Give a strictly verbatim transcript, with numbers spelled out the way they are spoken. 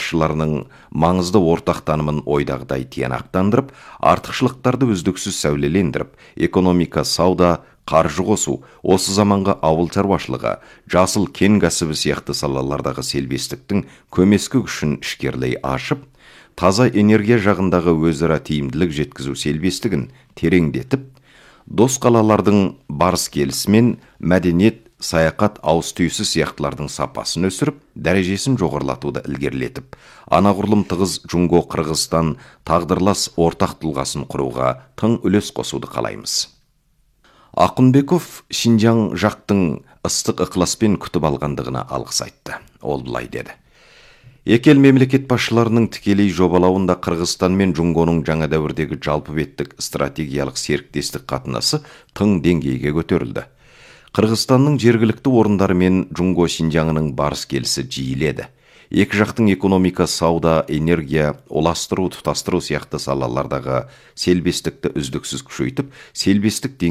басшыларының маңызды ортақ танымын ойдағыдай тиянақтандырып, артықшылықтарды үздіксіз сәулелендіріп, экономика, сауда, қаржы қосу, осы заманғы ауыл шаруашылығы, жасыл кен кәсібі сияқты салалардағы селбестіктің көмескі күшін ішкерлей ашып, таза энергия жағындағы өзара тиімділік жеткізу селбестігін тереңдетіп, дос қалалардың барыс келісімен мәдениет, саяхат, ауыз түйісі сияқтылардың сапасын өсіріп, дәрежесін жоғарылатуды ілгерілетіп, анағұрлым тығыз Жұңго-Қырғызстан тағдырлас ортақ тұлғасын құруға тың үлес қосуды қалаймыз. Ақынбеков Шинжаң жақтың ыстық ықыласпен күтіп алғандығына алғыс айтты. Ол былай деді: Екі ел мемлекет басшыларының тікелей жобалауында Қырғызстан мен Жұңгоның жаңа дәуірдегі жалпы беттік стратегиялық серіктестік қатынасы тың деңгейге көтерілді. Қырғызстанның жергілікті орындары мен Жұңго Шинжаңының барыс келісі жиіледі. Екі жақтың экономика, сауда, энергия, оластыру, тұтастыру сияқты салалардағы селбестікті үздіксіз күшейтіп, селбестік